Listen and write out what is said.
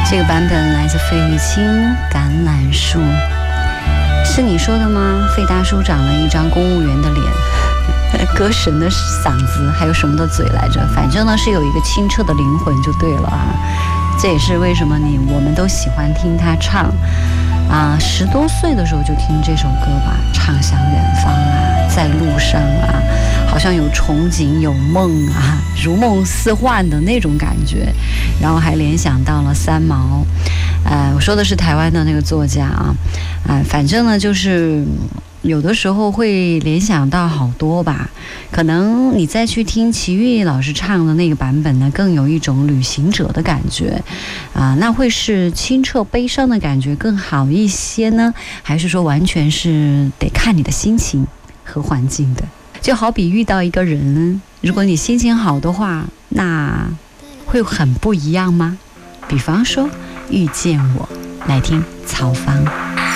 这个版本来自费玉清《橄榄树》，是你说的吗？费大叔长了一张公务员的脸，歌神的嗓子，还有什么的嘴来着？反正呢是有一个清澈的灵魂就对了啊。这也是为什么我们都喜欢听他唱啊。10多岁的时候就听这首歌吧，畅想远方啊，在路上啊，好像有憧憬有梦啊，如梦似幻的那种感觉，然后还联想到了三毛。我说的是台湾的那个作家啊，反正呢就是有的时候会联想到好多吧。可能你再去听齐豫老师唱的那个版本呢，更有一种旅行者的感觉那会是清澈悲伤的感觉更好一些呢，还是说完全是得看你的心情和环境的？就好比遇到一个人，如果你心情好的话，那会很不一样吗？比方说遇见我，来听曹芳。